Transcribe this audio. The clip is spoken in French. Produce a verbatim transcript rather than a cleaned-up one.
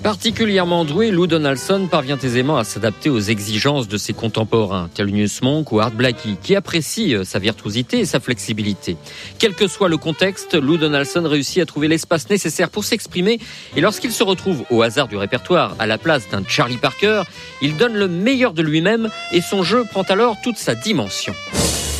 Particulièrement doué, Lou Donaldson parvient aisément à s'adapter aux exigences de ses contemporains, Thelonious Monk ou Art Blakey, qui apprécient sa virtuosité et sa flexibilité. Quel que soit le contexte, Lou Donaldson réussit à trouver l'espace nécessaire pour s'exprimer, et lorsqu'il se retrouve au hasard du répertoire à la place d'un Charlie Parker, il donne le meilleur de lui-même et son jeu prend alors toute sa dimension.